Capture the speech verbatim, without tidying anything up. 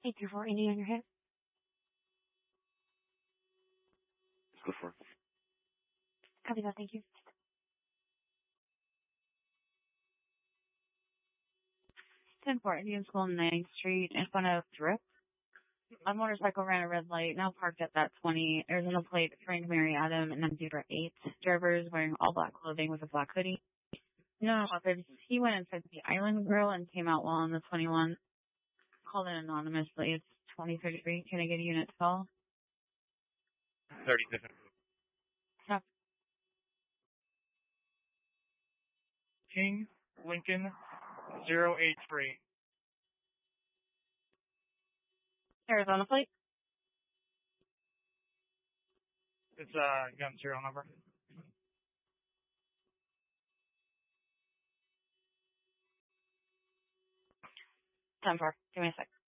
eight three four, Indy on your head. Let's go for it. Copy that, thank you. ten four Indian School, ninth Street, in front of Drip. A motorcycle ran a red light, now parked at that twenty. Arizona plate, Frank Mary Adam, and then zebra eight. Driver is wearing all black clothing with a black hoodie. No weapons. He went inside the Island Grill and came out while on the twenty-one. Called in anonymously. It's twenty thirty-three. Can I get a unit to call? thirty-seven. Yeah. King, Lincoln, zero eight three. Arizona plate? It's uh gun serial number. ten four. Give me a sec.